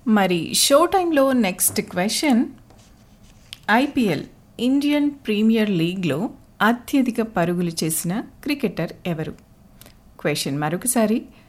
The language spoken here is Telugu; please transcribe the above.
మరి షో టైంలో next question, IPL Indian premier లీగ్లో అత్యధిక పరుగులు చేసిన క్రికెటర్ ఎవరు? క్వశ్చన్ మరొకసారి,